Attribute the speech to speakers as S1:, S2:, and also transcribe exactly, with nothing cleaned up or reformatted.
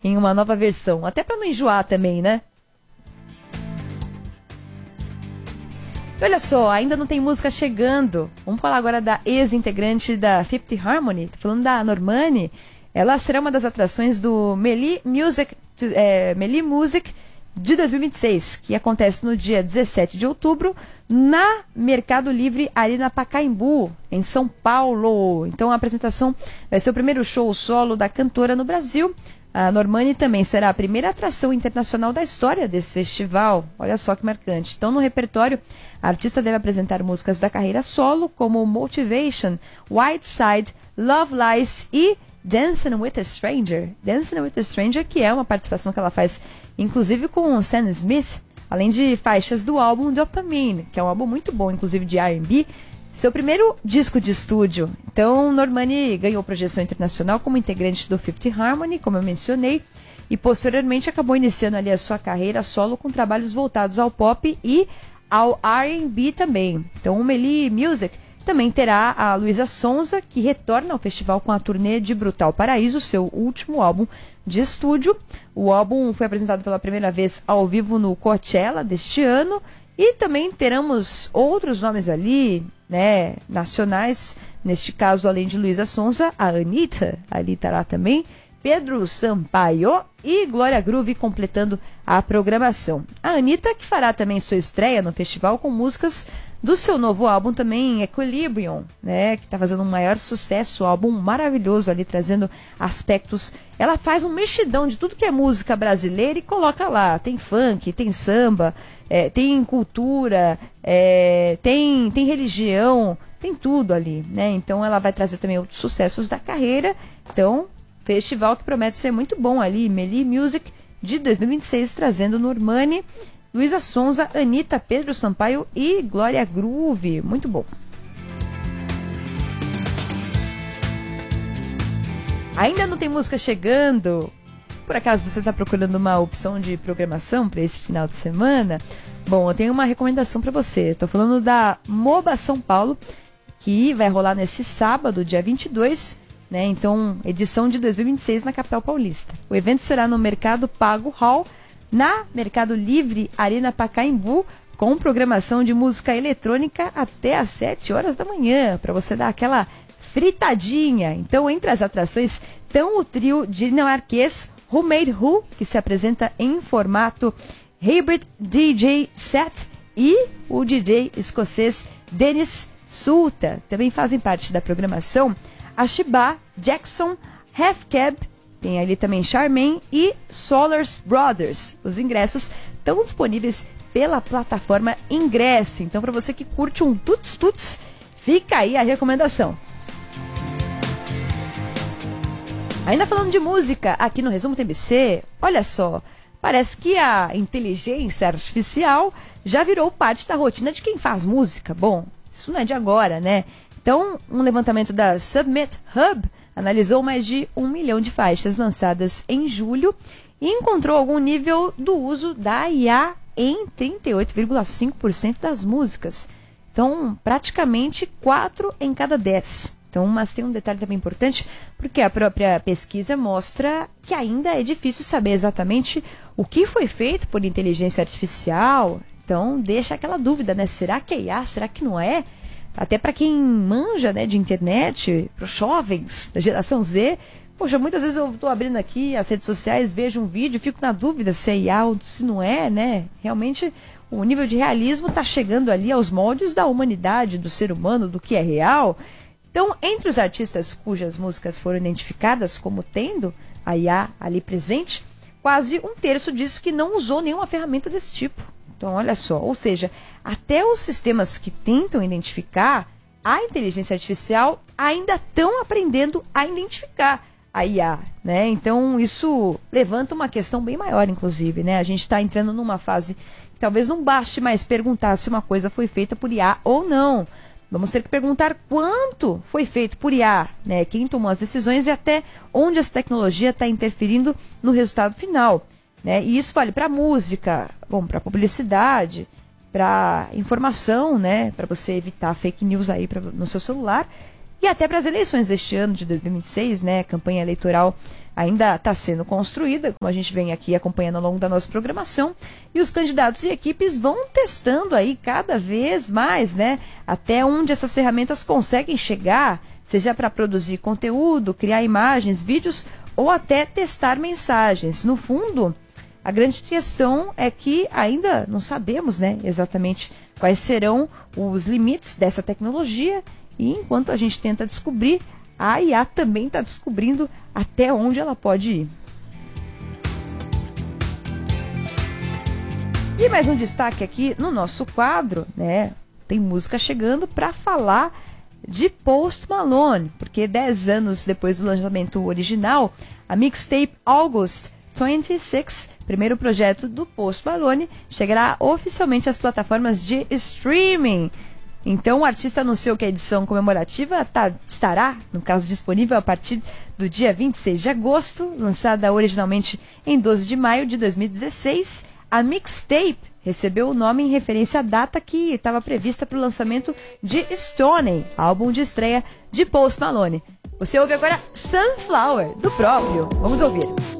S1: em uma nova versão, até para não enjoar também, né? E olha só, ainda não tem música chegando. Vamos falar agora da ex-integrante da Fifth Harmony, tô falando da Normani. Ela será uma das atrações do Meli Music, é, Meli Music de dois mil e vinte e seis, que acontece no dia dezessete de outubro, na Mercado Livre Arena Pacaembu, em São Paulo. Então a apresentação vai ser o primeiro show solo da cantora no Brasil. A Normani também será a primeira atração internacional da história desse festival. Olha só que marcante. Então, no repertório, a artista deve apresentar músicas da carreira solo, como Motivation, White Side, Love Lies e Dancing with a Stranger. Dancing with a Stranger, que é uma participação que ela faz, inclusive, com Sam Smith, além de faixas do álbum Dopamine, que é um álbum muito bom, inclusive de R and B. Seu primeiro disco de estúdio. Então, Normani ganhou projeção internacional como integrante do Fifth Harmony, como eu mencionei, e posteriormente acabou iniciando ali a sua carreira solo com trabalhos voltados ao pop e ao R and B também. Então, o Meli Music também terá a Luísa Sonza, que retorna ao festival com a turnê de Brutal Paraíso, seu último álbum de estúdio. O álbum foi apresentado pela primeira vez ao vivo no Coachella deste ano, e também teremos outros nomes ali, né, nacionais, neste caso, além de Luísa Sonza, a Anitta, ali estará também, Pedro Sampaio e Glória Groove completando a programação. A Anitta, que fará também sua estreia no festival com músicas do seu novo álbum também, Equilibrium, né, que está fazendo um maior sucesso, um álbum maravilhoso ali, trazendo aspectos. Ela faz um mexidão de tudo que é música brasileira e coloca lá. Tem funk, tem samba, é, tem cultura, é, tem, tem religião, tem tudo ali, né? Então ela vai trazer também outros sucessos da carreira. Então, festival que promete ser muito bom ali, Meli Music de dois mil e vinte e seis, trazendo Normani, Luísa Sonza, Anitta, Pedro Sampaio e Glória Groove. Muito bom. Ainda não tem música chegando? Por acaso você está procurando uma opção de programação para esse final de semana? Bom, eu tenho uma recomendação para você. Estou falando da MOBA São Paulo, que vai rolar nesse sábado, dia vinte e dois, né? Então, edição de dois mil e vinte e seis na capital paulista. O evento será no Mercado Pago Hall, na Mercado Livre Arena Pacaembu, com programação de música eletrônica até às sete horas da manhã, para você dar aquela fritadinha. Então, entre as atrações, estão o trio dinamarquês Who Made Who, que se apresenta em formato Hybrid D J Set, e o D J escocês Dennis Sulta. Também fazem parte da programação a Shiba, Jackson, Half Cab, tem ali também Charmaine e Solars Brothers. Os ingressos estão disponíveis pela plataforma Ingresse. Então, para você que curte um tuts-tuts, fica aí a recomendação. Ainda falando de música, aqui no Resumo T B C, olha só, parece que a inteligência artificial já virou parte da rotina de quem faz música. Bom, isso não é de agora, né? Então, um levantamento da Submit Hub analisou mais de um milhão de faixas lançadas em julho e encontrou algum nível do uso da I A em trinta e oito vírgula cinco por cento das músicas. Então, praticamente quatro em cada dez. Então, mas tem um detalhe também importante, porque a própria pesquisa mostra que ainda é difícil saber exatamente o que foi feito por inteligência artificial. Então, deixa aquela dúvida, né? Será que é I A? Será que não é? Até para quem manja, né, de internet, para os jovens da geração Z, poxa, muitas vezes eu estou abrindo aqui as redes sociais, vejo um vídeo, fico na dúvida se é I A ou se não é, né? Realmente, o nível de realismo está chegando ali aos moldes da humanidade, do ser humano, do que é real. Então, entre os artistas cujas músicas foram identificadas como tendo a I A ali presente, quase um terço disse que não usou nenhuma ferramenta desse tipo. Então, olha só, ou seja, até os sistemas que tentam identificar a inteligência artificial ainda estão aprendendo a identificar a I A, né? Então, isso levanta uma questão bem maior, inclusive, né? A gente está entrando numa fase que talvez não baste mais perguntar se uma coisa foi feita por I A ou não. Vamos ter que perguntar quanto foi feito por I A, né? Quem tomou as decisões e até onde essa tecnologia está interferindo no resultado final, né? E isso vale para música, bom, para publicidade, para informação, né? Para você evitar fake news aí pra, no seu celular, e até para as eleições deste ano de dois mil e vinte e seis, né? Campanha eleitoral ainda está sendo construída, como a gente vem aqui acompanhando ao longo da nossa programação, e os candidatos e equipes vão testando aí cada vez mais, né, até onde essas ferramentas conseguem chegar, seja para produzir conteúdo, criar imagens, vídeos ou até testar mensagens. No fundo, a grande questão é que ainda não sabemos, né, exatamente quais serão os limites dessa tecnologia, e enquanto a gente tenta descobrir, a I A também está descobrindo até onde ela pode ir. E mais um destaque aqui no nosso quadro, né? Tem música chegando para falar de Post Malone, porque dez anos depois do lançamento original, a mixtape August vinte e seis, primeiro projeto do Post Malone, chegará oficialmente às plataformas de streaming. Então, o artista anunciou que a edição comemorativa tá, estará, no caso, disponível a partir do dia vinte e seis de agosto, lançada originalmente em doze de maio de dois mil e dezesseis. A mixtape recebeu o nome em referência à data que estava prevista para o lançamento de Stoney, álbum de estreia de Post Malone. Você ouve agora Sunflower, do próprio. Vamos ouvir.